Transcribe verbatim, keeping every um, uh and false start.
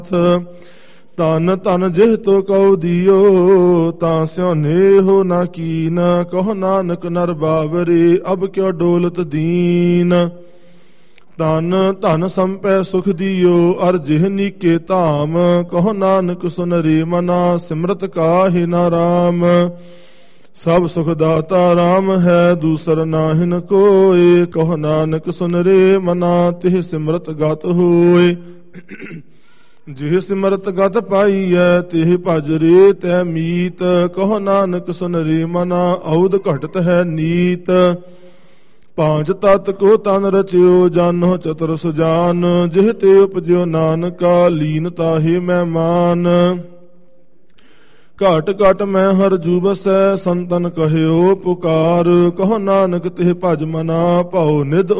ਧਨ ਧਨ ਜਿਹ ਤੋ ਕਉ ਦਿਓ ਤਾਂ ਸਿਉ ਨੇਹੋ ਨਾ ਕੀਨ। ਕਹੋ ਨਾਨਕ ਨਰ ਬਾਵਰੇ ਅਬ ਕਿਉ ਡੋਲਤ ਦੀਨ। ਧਨ ਧਨ ਸੰਪੈ ਸੁਖ ਦਿਓ ਅਰ ਜਿਹ ਨੀਕੇ ਧਾਮ। ਕਹੋ ਨਾਨਕ ਸੁਨ ਰੇ ਮਨਾ ਸਿਮਰਤ ਕਾਹਿ ਨਾ ਰਾਮ। ਸਭ ਸੁਖ ਦਾਤਾ ਰਾਮ ਹੈ ਦੂਸਰ ਨਾਹਿਨ ਕੋਇ। ਕਹੋ ਨਾਨਕ ਸੁਨ ਰੇ ਮਨਾ ਤਿਹ ਸਿਮਰਤ ਗਤ ਹੋਇ। ਜਿਹ ਸਿਮਰਤ ਗਤ ਪਾਈਐ ਤਿਹ ਭਜ ਰੇ ਤੈ ਮੀਤ। ਕਹੋ ਨਾਨਕ ਸੁਨ ਰੇ ਮਨਾ ਔਧ ਘਟਤ ਹੈ ਨੀਤ। ਪਾਂਚ ਤਤ ਕੋ ਤਨ ਰਚਿਓ ਜਾਨੋ ਚਤੁਰ ਸੁਜਾਨ। ਜਿਹ ਤੇ ਉਪਜਿਓ ਨਾਨਕਾ ਲੀਨ ਤਾਹੇ ਮੈਂ ਮਾਨ। ਘਟ ਘਟ ਮੈਂ ਹਰ ਜੂ ਬਸੈ ਸੰਤਨ ਕਹਿਓ ਪੁਕਾਰ। ਕਹੋ ਨਾਨਕ ਤਿਹ ਭਜ ਮਨਾ ਭਉ ਨਿਧ